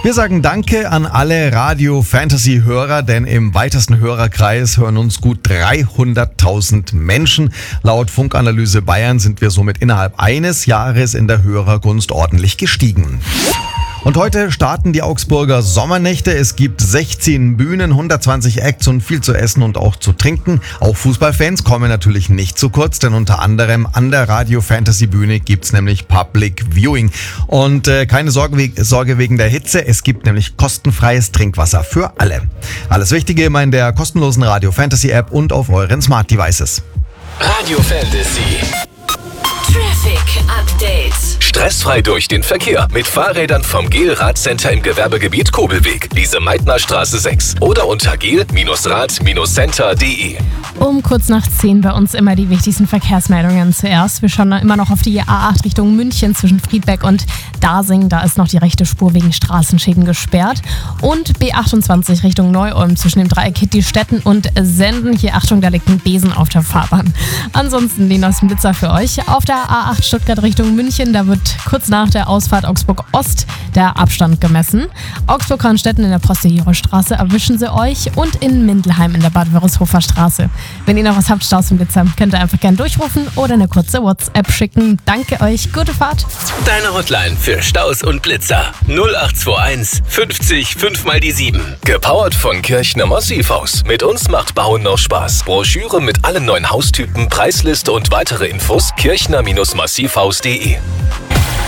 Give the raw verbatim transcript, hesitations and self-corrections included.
Wir sagen Danke an alle Radio-Fantasy-Hörer, denn im weitesten Hörerkreis hören uns gut dreihunderttausend Menschen. Laut Funkanalyse Bayern sind wir somit innerhalb eines Jahres in der Hörergunst ordentlich gestiegen. Und heute starten die Augsburger Sommernächte. Es gibt sechzehn Bühnen, hundertzwanzig Acts und viel zu essen und auch zu trinken. Auch Fußballfans kommen natürlich nicht zu kurz, denn unter anderem an der Radio-Fantasy-Bühne gibt's nämlich Public Viewing. Und äh, keine Sorge, we- Sorge wegen der Hitze, es gibt nämlich kostenfreies Trinkwasser für alle. Alles Wichtige immer in der kostenlosen Radio-Fantasy-App und auf euren Smart-Devices. Radio Fantasy. Traffic Update. Stressfrei durch den Verkehr mit Fahrrädern vom Gel-Rad-Center im Gewerbegebiet Kobelweg, Lise-Meitner-Straße sechs oder unter gel Rad Center punkt de. Um kurz nach zehn bei uns immer die wichtigsten Verkehrsmeldungen zuerst. Wir schauen immer noch auf die A acht Richtung München zwischen Friedberg und Dasing. Da ist noch die rechte Spur wegen Straßenschäden gesperrt. Und B achtundzwanzig Richtung Neu-Ulm zwischen dem Dreieck Hitti-Stetten und Senden. Hier Achtung, da liegt ein Besen auf der Fahrbahn. Ansonsten die neuesten Blitzer für euch. Auf der A acht Stuttgart Richtung München, da wird kurz nach der Ausfahrt Augsburg Ost der Abstand gemessen. Augsburg-Hornstetten in der Postehero-Straße erwischen sie euch und in Mindelheim in der Bad Wörishofer Straße. Wenn ihr noch was habt, Staus und Blitzer, könnt ihr einfach gerne durchrufen oder eine kurze WhatsApp schicken. Danke euch, gute Fahrt. Deine Hotline für Staus und Blitzer null acht zwei eins fünfzig fünf mal die sieben. Gepowert von Kirchner Massivhaus. Mit uns macht Bauen noch Spaß. Broschüre mit allen neuen Haustypen, Preisliste und weitere Infos kirchner Massivhaus punkt de.